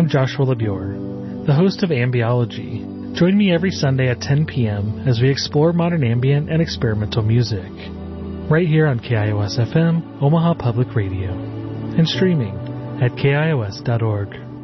Joshua LeBure, the host of Ambiology. Join me every Sunday at 10 p.m. as we explore modern ambient and experimental music, right here on KIOS-FM, Omaha Public Radio, and streaming at KIOS.org.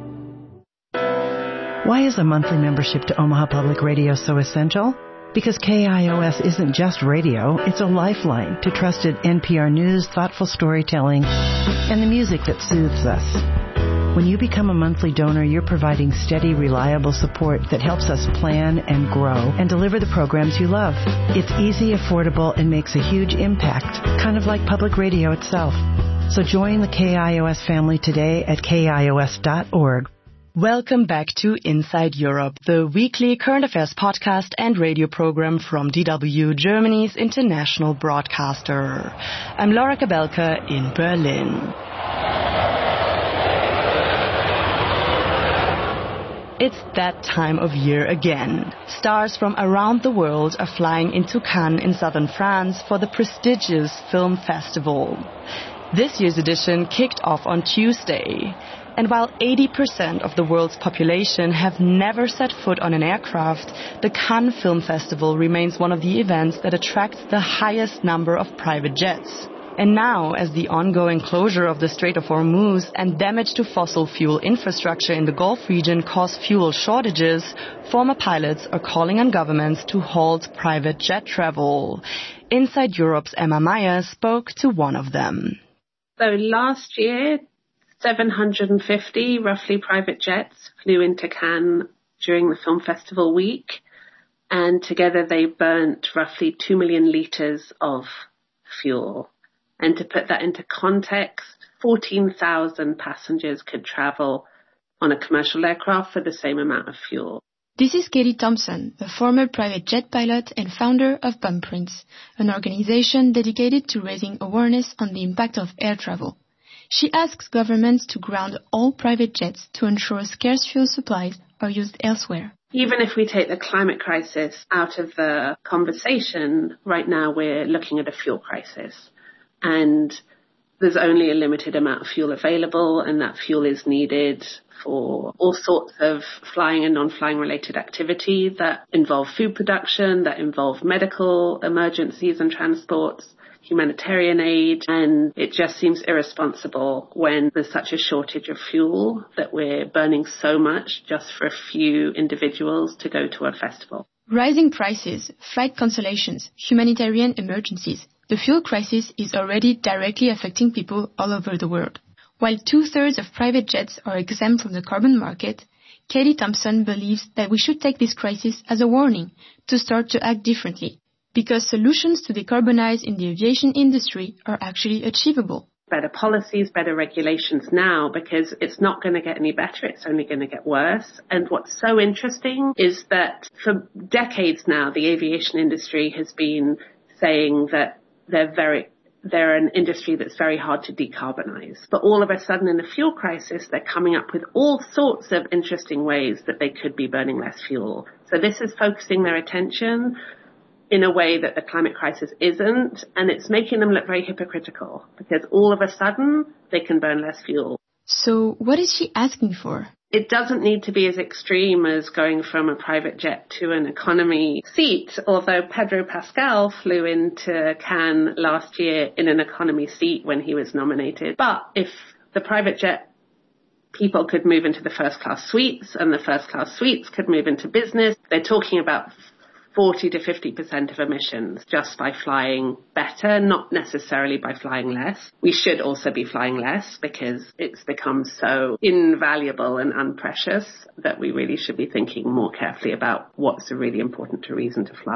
Why is a monthly membership to Omaha Public Radio so essential? Because KIOS isn't just radio, it's a lifeline to trusted NPR news, thoughtful storytelling, and the music that soothes us. When you become a monthly donor, you're providing steady, reliable support that helps us plan and grow and deliver the programs you love. It's easy, affordable, and makes a huge impact, kind of like public radio itself. So join the KIOS family today at KIOS.org. Welcome back to Inside Europe, the weekly current affairs podcast and radio program from DW, Germany's international broadcaster. I'm Laura Kabelka in Berlin. It's that time of year again. Stars from around the world are flying into Cannes in southern France for the prestigious film festival. This year's edition kicked off on Tuesday. And while 80% of the world's population have never set foot on an aircraft, the Cannes Film Festival remains one of the events that attracts the highest number of private jets. And now, as the ongoing closure of the Strait of Hormuz and damage to fossil fuel infrastructure in the Gulf region cause fuel shortages, former pilots are calling on governments to halt private jet travel. Inside Europe's Emma Meyer spoke to one of them. So last year, 750 roughly private jets flew into Cannes during the film festival week, and together they burnt roughly 2 million litres of fuel. And to put that into context, 14,000 passengers could travel on a commercial aircraft for the same amount of fuel. This is Katie Thompson, a former private jet pilot and founder of Bumprints, an organization dedicated to raising awareness on the impact of air travel. She asks governments to ground all private jets to ensure scarce fuel supplies are used elsewhere. Even if we take the climate crisis out of the conversation, right now we're looking at a fuel crisis. And there's only a limited amount of fuel available, and that fuel is needed for all sorts of flying and non-flying related activity that involve food production, that involve medical emergencies and transports, humanitarian aid, and it just seems irresponsible when there's such a shortage of fuel that we're burning so much just for a few individuals to go to a festival. Rising prices, flight cancellations, humanitarian emergencies. The fuel crisis is already directly affecting people all over the world. While 2/3 of private jets are exempt from the carbon market, Katie Thompson believes that we should take this crisis as a warning to start to act differently, because solutions to decarbonize in the aviation industry are actually achievable. Better policies, better regulations now, because it's not going to get any better. It's only going to get worse. And what's so interesting is that for decades now, the aviation industry has been saying that they're an industry that's very hard to decarbonize. But all of a sudden in the fuel crisis, they're coming up with all sorts of interesting ways that they could be burning less fuel. So this is focusing their attention in a way that the climate crisis isn't, and it's making them look very hypocritical because all of a sudden they can burn less fuel. So what is she asking for? It doesn't need to be as extreme as going from a private jet to an economy seat, although Pedro Pascal flew into Cannes last year in an economy seat when he was nominated. But if the private jet people could move into the first class suites and the first class suites could move into business, they're talking about 40 to 50% of emissions just by flying better, not necessarily by flying less. We should also be flying less because it's become so invaluable and unprecious that we really should be thinking more carefully about what's a really important reason to fly.